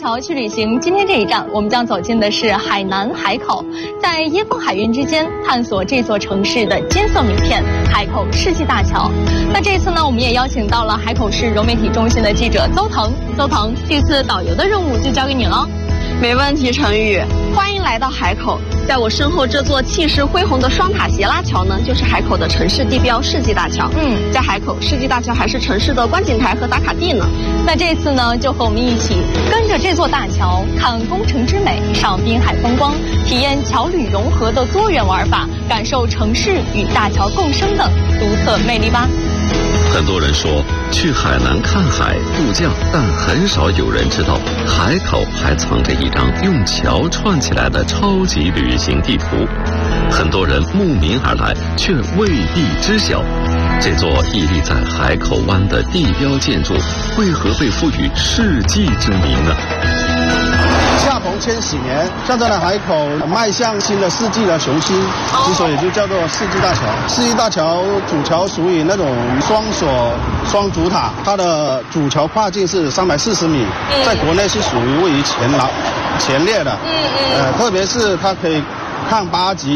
桥去旅行，今天这一站我们将走进的是海南海口，在椰风海韵之间探索这座城市的金色名片——海口世纪大桥。那这次呢，我们也邀请到了海口市融媒体中心的记者邹腾。邹腾，这次导游的任务就交给你了。 没问题，陈宇，欢迎来到海口。在我身后这座气势恢宏的双塔斜拉桥呢，就是海口的城市地标世纪大桥。在海口，世纪大桥还是城市的观景台和打卡地呢。 那这次呢，就和我们一起跟着这座大桥，看工程之美，赏滨海风光，体验桥旅融合的多元玩法，感受城市与大桥共生的独特魅力吧。 很多人说去海南看海度假，但很少有人知道海口还藏着一张用桥串起来的超级旅行地图。很多人慕名而来，却未必知晓这座屹立在海口湾的地标建筑为何被赋予世纪之名呢？ 恰逢千禧年，象征了海口迈向新的世纪的雄心，之所以就叫做世纪大桥。世纪大桥主桥属于那种双锁双主塔，它的主桥跨径是340米，在国内是属于位于前列的。特别是它可以抗8级